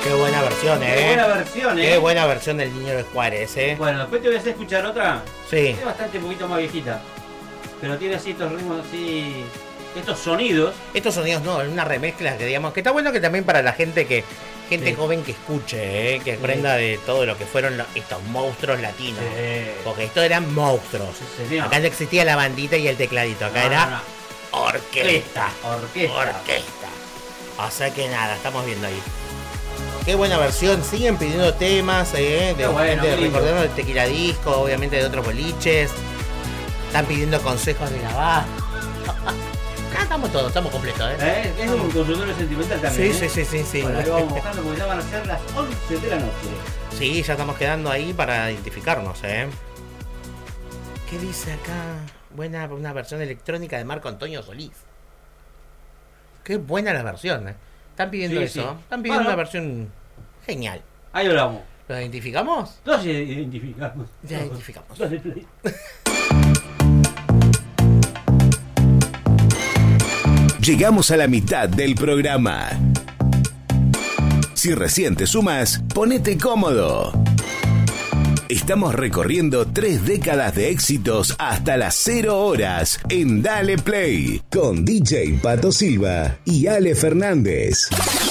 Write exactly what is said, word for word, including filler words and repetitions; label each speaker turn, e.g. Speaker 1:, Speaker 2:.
Speaker 1: Qué buena versión, eh.
Speaker 2: Qué buena versión, eh.
Speaker 1: Qué buena versión del Niño de Juárez, eh.
Speaker 2: Bueno, después te voy a hacer escuchar otra.
Speaker 1: Sí.
Speaker 2: Es bastante un poquito más viejita. Pero tiene así estos ritmos así. Estos sonidos.
Speaker 1: Estos sonidos no, es una remezcla que digamos que está bueno que también para la gente que. Gente
Speaker 2: Sí.
Speaker 1: joven que escuche, eh, que
Speaker 2: Sí.
Speaker 1: aprenda de todo lo que fueron los- estos monstruos latinos.
Speaker 2: Sí.
Speaker 1: Porque estos eran monstruos.
Speaker 2: Sí, señor.
Speaker 1: Acá no existía la bandita y el tecladito. Acá
Speaker 2: No,
Speaker 1: era
Speaker 2: no, no.
Speaker 1: orquesta.
Speaker 2: Orquesta.
Speaker 1: Orquesta. O sea que nada, estamos viendo ahí. Qué buena versión. Siguen pidiendo temas, eh, de
Speaker 2: Qué bueno,
Speaker 1: gente
Speaker 2: qué lindo.
Speaker 1: recordando el Tequila Disco, obviamente de otros boliches. Están pidiendo consejos de la banda. Acá estamos todos, estamos completos, eh.
Speaker 2: ¿Eh? Es un consultorio sentimental
Speaker 1: Sí,
Speaker 2: también.
Speaker 1: sí,
Speaker 2: ¿eh?
Speaker 1: sí, sí, sí.
Speaker 2: Bueno, ahí vamos bajando porque ya van a ser las once de la noche.
Speaker 1: Sí, ya estamos quedando ahí para identificarnos, eh. ¿Qué dice acá? Buena una versión electrónica de Marco Antonio Solís. Qué buena la versión, eh. Están pidiendo
Speaker 2: Sí,
Speaker 1: eso.
Speaker 2: sí.
Speaker 1: Están pidiendo
Speaker 2: Bueno.
Speaker 1: una versión genial.
Speaker 2: Ahí hablamos.
Speaker 1: ¿Lo identificamos?
Speaker 2: Todos identificamos.
Speaker 1: Ya identificamos.
Speaker 2: Dale play.
Speaker 3: Llegamos a la mitad del programa. Si recién te sumas, ponete cómodo. Estamos recorriendo tres décadas de éxitos hasta las cero horas en Dale Play con D J Pato Silva y Ale Fernández.